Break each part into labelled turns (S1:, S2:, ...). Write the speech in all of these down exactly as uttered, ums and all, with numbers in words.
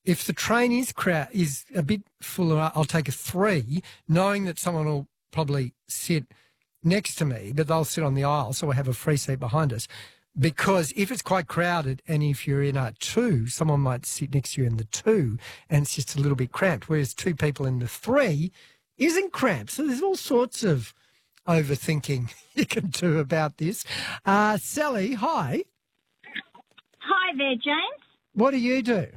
S1: if the train is crowd is a bit fuller, I'll take a three, knowing that someone will probably sit next to me, but they'll sit on the aisle, so I have a free seat behind us. Because if it's quite crowded and if you're in a two, someone might sit next to you in the two and it's just a little bit cramped, whereas two people in the three isn't cramped. So there's all sorts of overthinking you can do about this. Uh, Sally, hi.
S2: Hi there, James.
S1: What do you do?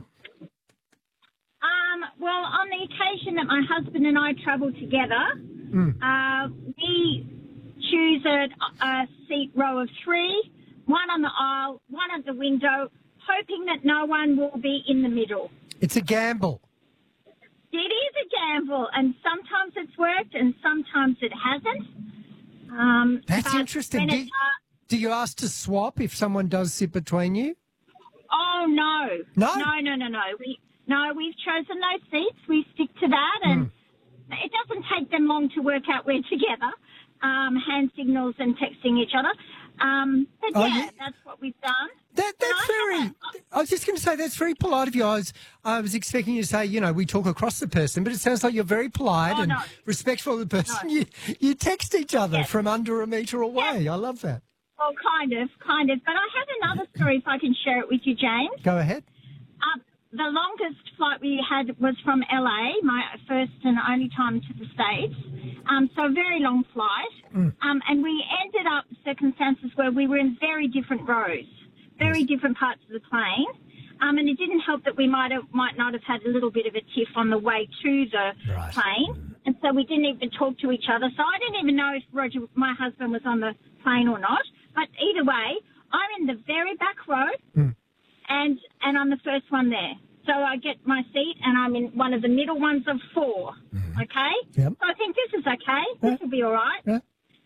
S2: Um, well, on the occasion that my husband and I travel together,
S1: Mm.
S2: uh, we choose a, a seat row of three, one on the aisle, one at the window, hoping that no one will be in the middle.
S1: It's a gamble.
S2: It is a gamble, and sometimes it's worked and sometimes it hasn't. Um,
S1: That's
S2: but
S1: interesting.
S2: when
S1: Do,
S2: it's, uh,
S1: do you ask to swap if someone does sit between you?
S2: oh, no.
S1: No?
S2: No, no, no, no. We, no, we've chosen those seats. We stick to that, and
S1: Mm.
S2: it doesn't take them long to work out we're together, um, hand signals and texting each other. Um, but,
S1: Oh,
S2: yeah,
S1: yeah.
S2: that's what we've done.
S1: That, that's
S2: I
S1: very,
S2: haven't-
S1: I was just going to say, that's very polite of you. I was, I was expecting you to say, you know, we talk across the person, but it sounds like you're very polite
S2: Oh,
S1: and
S2: no.
S1: respectful of the person.
S2: No.
S1: You, you text each other
S2: Yes.
S1: from under a metre away.
S2: Yes.
S1: I love that.
S2: Well, kind of, kind of. But I have another story if I can share it with you, James.
S1: Go ahead.
S2: Uh, the longest flight we had was from L A, my first and only time to the States. Um, so a very long flight.
S1: Mm.
S2: Um, and we ended up circumstances where we were in very different rows, very different parts of the plane. Um, and it didn't help that we might have, might not have had a little bit of a tiff on the way to the
S1: Right.
S2: plane. And so we didn't even talk to each other. So I didn't even know if Roger, my husband, was on the plane or not. But either way, I'm in the very back row,
S1: Mm.
S2: and and I'm the first one there. So I get my seat, and I'm in one of the middle ones of four. Okay?
S1: Yep.
S2: So I think this is okay. This will be all right.
S1: Yeah.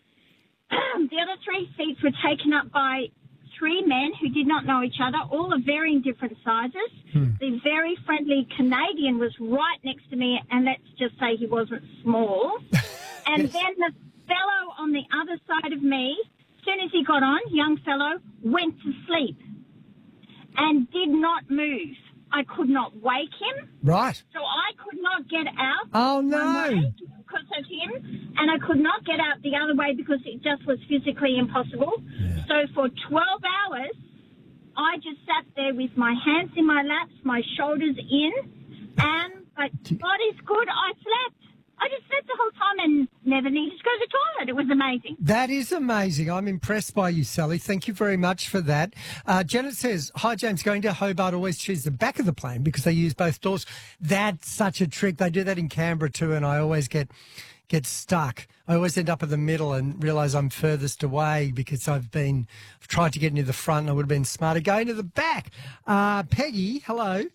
S2: The other three seats were taken up by three men who did not know each other, all of varying different sizes.
S1: Hmm.
S2: The very friendly Canadian was right next to me, and let's just say he wasn't small. And
S1: Yes.
S2: then the fellow on the other side of me, as soon as he got on, young fellow, went to sleep and did not move. I could not wake him,
S1: Right.
S2: so I could not get out
S1: Oh,
S2: one
S1: no.
S2: way because of him, and I could not get out the other way because it just was physically impossible.
S1: Yeah.
S2: So for twelve hours, I just sat there with my hands in my laps, my shoulders in, and but God is good, I slept. I just slept the whole time and never needed to go to the toilet. It was amazing.
S1: That is amazing. I'm impressed by you, Sally. Thank you very much for that. Uh, Janet says, hi, James, going to Hobart, always choose the back of the plane because they use both doors. That's such a trick. They do that in Canberra too, and I always get get stuck. I always end up in the middle and realise I'm furthest away because I've been I've tried to get near the front and I would have been smarter going to the back. Uh, Peggy, hello.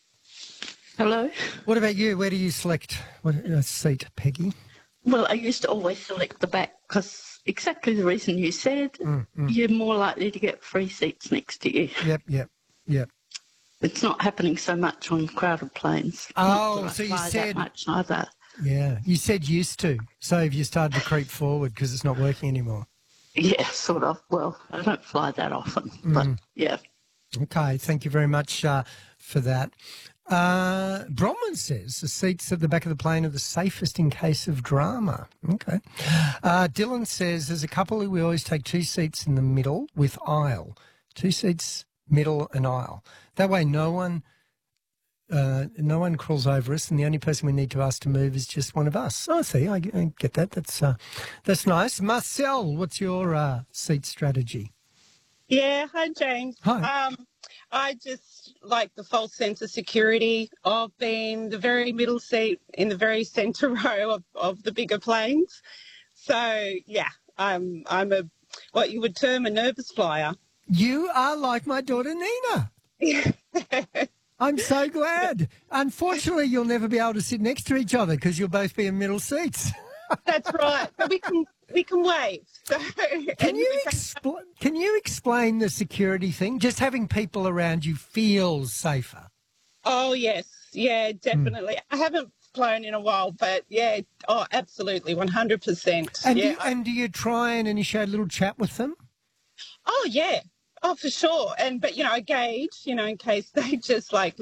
S3: Hello.
S1: What about you? Where do you select what uh, seat, Peggy?
S3: Well, I used to always select the back because exactly the reason you said,
S1: Mm, mm.
S3: you're more likely to get free seats next to you.
S1: Yep, yep, yep.
S3: It's not happening so much on crowded planes.
S1: Oh,
S3: Not that I
S1: so you
S3: fly that
S1: said-
S3: much either.
S1: Yeah, you said used to. So have you started to creep forward because it's not working anymore?
S3: Yeah, sort of. Well, I don't fly that often,
S1: Mm.
S3: but yeah.
S1: Okay, thank you very much uh, for that. Uh, Bronwyn says the seats at the back of the plane are the safest in case of drama. Okay. Uh, Dylan says there's a couple who we always take two seats in the middle with aisle. Two seats, middle and aisle. That way no one uh, no one crawls over us and the only person we need to ask to move is just one of us. Oh, I see. I, I get that. That's, uh, that's nice. Marcel, what's your uh, seat strategy?
S4: Yeah, hi James.
S1: Hi.
S4: Um, I just like the false sense of security of being the very middle seat in the very centre row of, of the bigger planes. So yeah, I'm I'm a what you would term a nervous flyer.
S1: You are like my daughter Nina. I'm so glad. Unfortunately, you'll never be able to sit next to each other because you'll both be in middle seats.
S4: That's right. But we can we can wave. So
S1: Can you expl- can you explain the security thing? Just having people around you feels safer.
S4: Oh yes, yeah, definitely. I haven't flown in a while, but yeah, oh, absolutely, one hundred percent.
S1: And,
S4: Yeah.
S1: do you, and do you try and initiate a little chat with them?
S4: Oh yeah. Oh, for sure. And but you know, I gauge, you know, in case they just like